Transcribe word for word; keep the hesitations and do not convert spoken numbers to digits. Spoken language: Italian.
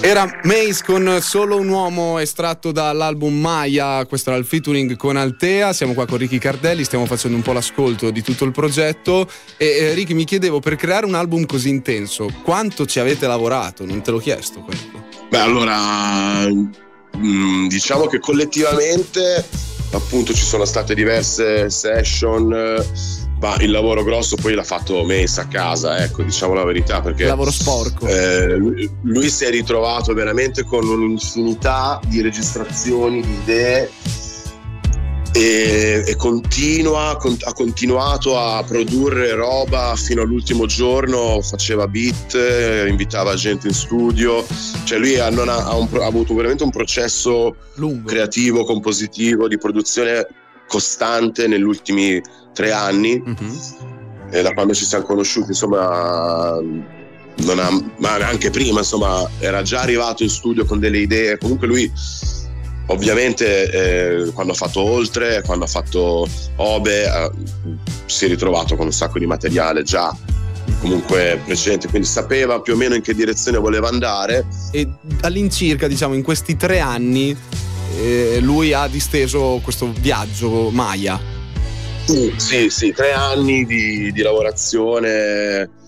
Era Mace con Solo un uomo, estratto dall'album Maya. Questo era il featuring con Altea. Siamo qua con Ricky Cardelli, stiamo facendo un po' l'ascolto di tutto il progetto. E eh, Ricky, mi chiedevo, per creare un album così intenso, quanto ci avete lavorato? Non te l'ho chiesto questo. Beh, allora, mh, diciamo che collettivamente appunto ci sono state diverse session, ma il lavoro grosso poi l'ha fatto Mace a casa, ecco, diciamo la verità, perché lavoro sporco. eh, lui, lui si è ritrovato veramente con un'infinità di registrazioni, di idee, e, e continua con, ha continuato a produrre roba fino all'ultimo giorno, faceva beat, invitava gente in studio, cioè lui ha, non ha, ha, un, ha avuto veramente un processo lungo, creativo, compositivo, di produzione costante negli ultimi tre anni. Mm-hmm. E da quando ci siamo conosciuti, insomma, non ha, ma anche prima, insomma, era già arrivato in studio con delle idee. Comunque lui ovviamente eh, quando ha fatto Oltre, quando ha fatto Obe, eh, si è ritrovato con un sacco di materiale già comunque precedente, quindi sapeva più o meno in che direzione voleva andare. E all'incirca, diciamo, in questi tre anni eh, lui ha disteso questo viaggio Maya. Sì, sì, sì, tre anni di, di lavorazione